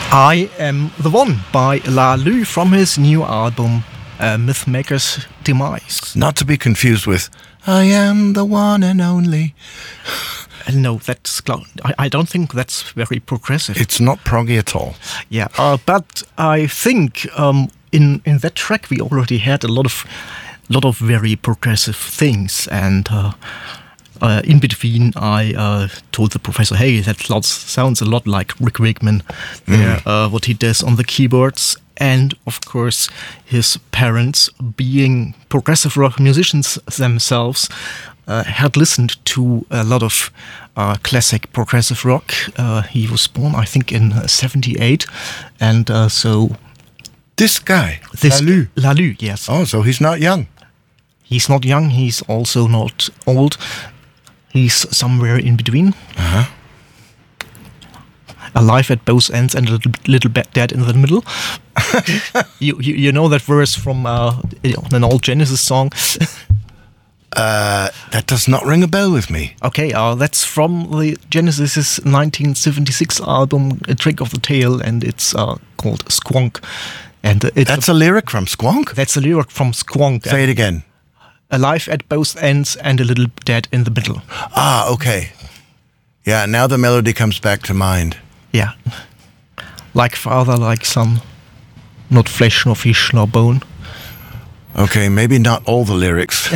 I Am the One by Lalou from his new album Mythmaker's Demise. Not to be confused with I Am the One and Only. No, that's I don't think that's very progressive. It's not proggy at all. Yeah, but I think in that track we already had a lot of very progressive things, and in between I told the professor, hey, that sounds a lot like Rick Wakeman there, what he does on the keyboards. And of course his parents, being progressive rock musicians themselves, had listened to a lot of classic progressive rock. He was born, I think, in 1978, and so This guy, Lalou, yes. Oh, so he's not young. He's not young, he's also not old. He's somewhere in between. Alive at both ends and a little bit dead in the middle. you know that verse from an old Genesis song? That does not ring a bell with me. Okay, that's from the Genesis' 1976 album, A Trick of the Tail, and it's called Squonk. And that's a lyric from Squonk? That's a lyric from Squonk. Say it again. Alive at both ends and a little dead in the middle. Ah, okay. Yeah, now the melody comes back to mind. Yeah. Like father, like son. Not flesh, nor fish, nor bone. Okay, maybe not all the lyrics.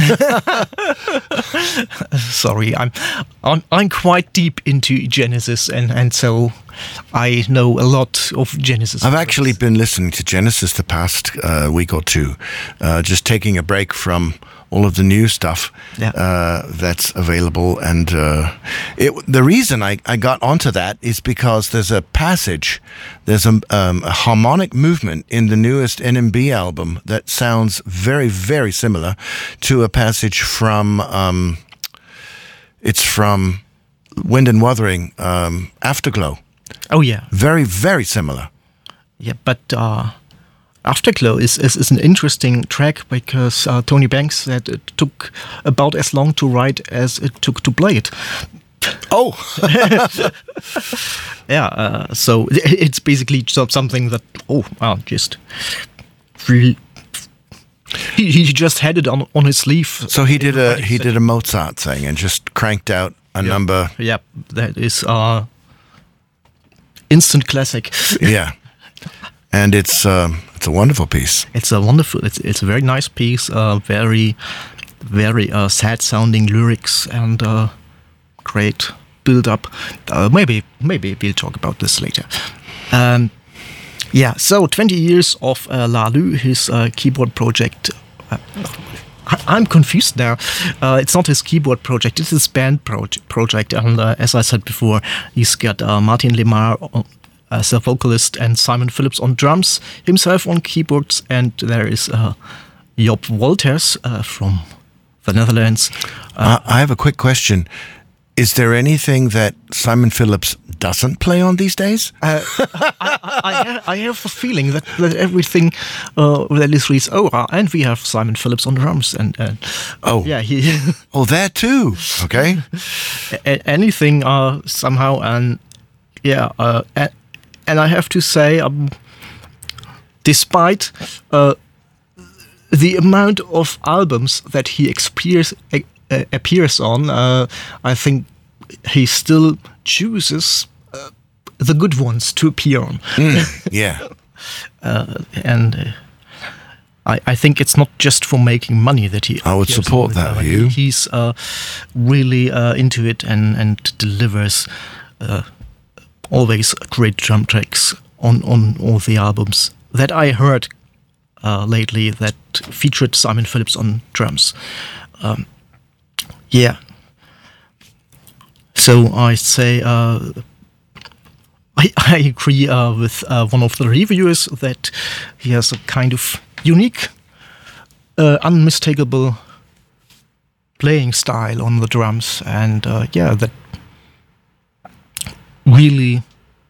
Sorry, I'm quite deep into Genesis, and so I know a lot of Genesis. I've actually been listening to Genesis the past week or two, just taking a break from all of the new stuff that's available. And the reason I got onto that is because there's a passage, there's a harmonic movement in the newest NMB album that sounds very, very similar to a passage from, it's from Wind and Wuthering, Afterglow. Oh, yeah. Very, very similar. Yeah, but Afterglow is an interesting track because Tony Banks said it took about as long to write as it took to play it. Oh! Yeah, so it's basically something that, just really... He just had it on his sleeve. So he did a Mozart thing and just cranked out a number. Yeah, that is instant classic. Yeah, and it's a wonderful piece. It's a very nice piece. Very, very sad sounding lyrics and great build up. Maybe we'll talk about this later. Yeah, so 20 years of Lalou, his keyboard project. I'm confused now. It's not his keyboard project, it's his band project. And as I said before, he's got Martin Lemar as a vocalist and Simon Phillips on drums, himself on keyboards, and there is Job Wolters from the Netherlands. I have a quick question. Is there anything that Simon Phillips doesn't play on these days? I have a feeling that everything that is reads, and we have Simon Phillips on drums, and yeah, he there too. Okay, anything somehow, and yeah, and I have to say, despite the amount of albums that he appears on, I think he still chooses the good ones to appear on. Yeah. And I think it's not just for making money that he... I would support that view. He's really into it and delivers always great drum tracks on all the albums that I heard lately that featured Simon Phillips on drums. Yeah. So I say I agree with one of the reviewers that he has a kind of unique, unmistakable playing style on the drums, and that really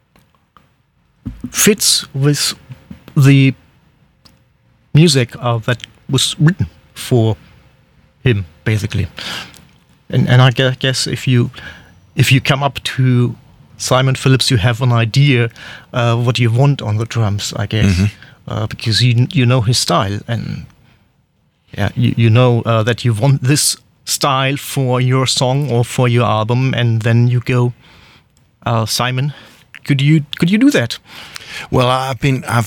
fits with the music that was written for him, basically. And I guess if you come up to Simon Phillips, you have an idea what you want on the drums, I guess, because you know his style, and you know that you want this style for your song or for your album, and then you go, Simon, could you do that? Well, I've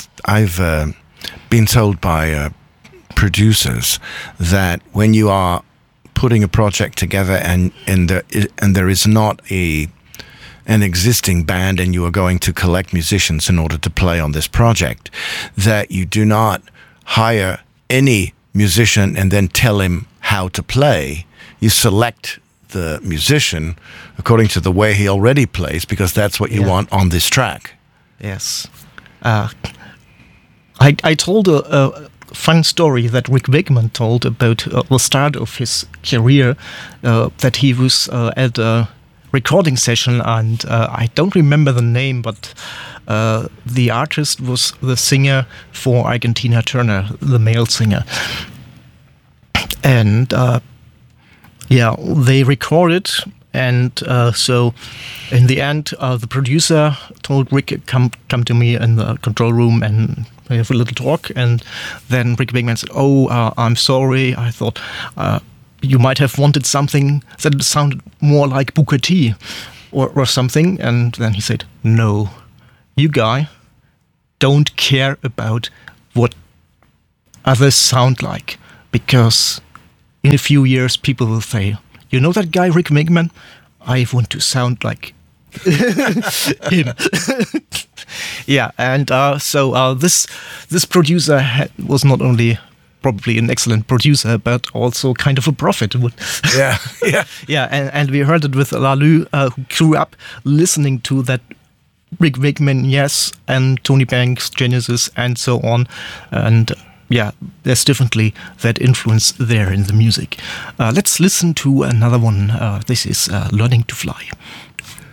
been told by producers that when you are putting a project together and there is not an existing band and you are going to collect musicians in order to play on this project, that you do not hire any musician and then tell him how to play. You select the musician according to the way he already plays, because that's what you want on this track. Yes. I told a fun story that Rick Wakeman told about the start of his career, that he was at a recording session, and I don't remember the name, but the artist was the singer for Ike Tina Turner, the male singer. And they recorded, and so in the end, the producer told Rick, come to me in the control room and we have a little talk. And then Rick Wakeman said, I'm sorry, I thought you might have wanted something that sounded more like Booker T or something. And then he said, no, you guy don't care about what others sound like, because in a few years people will say, you know that guy Rick Wakeman? I want to sound like him. And so this producer was not only probably an excellent producer, but also kind of a prophet. And we heard it with Lalu, who grew up listening to that Rick Wakeman, Yes, and Tony Banks, Genesis, and so on. And there's definitely that influence there in the music. Let's listen to another one. This is Learning to Fly.